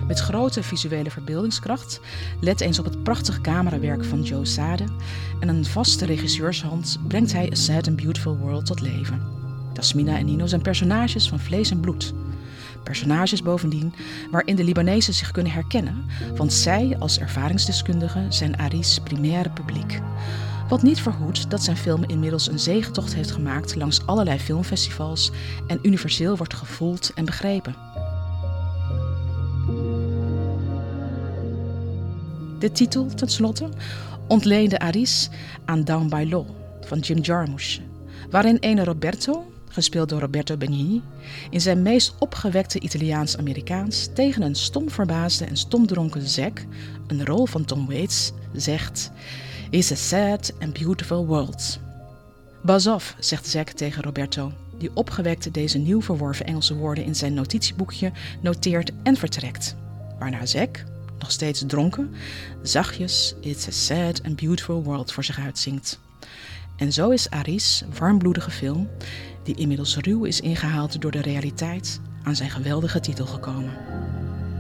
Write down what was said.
Met grote visuele verbeeldingskracht, let eens op het prachtige camerawerk van Joe Sade en een vaste regisseurshand brengt hij A Sad and Beautiful World tot leven. Tasmina en Nino zijn personages van vlees en bloed. Personages bovendien waarin de Libanezen zich kunnen herkennen, want zij als ervaringsdeskundigen zijn Ari's primaire publiek. Wat niet verhoedt dat zijn film inmiddels een zegetocht heeft gemaakt langs allerlei filmfestivals en universeel wordt gevoeld en begrepen. De titel, tenslotte, ontleende Aris aan Down by Law van Jim Jarmusch, waarin ene Roberto, gespeeld door Roberto Benigni, in zijn meest opgewekte Italiaans-Amerikaans tegen een stom verbaasde en stomdronken Zack, een rol van Tom Waits, zegt: "It's a sad and beautiful world." Buzz off, zegt Zack tegen Roberto, die opgewekt deze nieuw verworven Engelse woorden in zijn notitieboekje noteert en vertrekt. Waarna Zack, nog steeds dronken, zachtjes "It's a sad and beautiful world" voor zich uitzingt. En zo is Ari's warmbloedige film, die inmiddels ruw is ingehaald door de realiteit, aan zijn geweldige titel gekomen.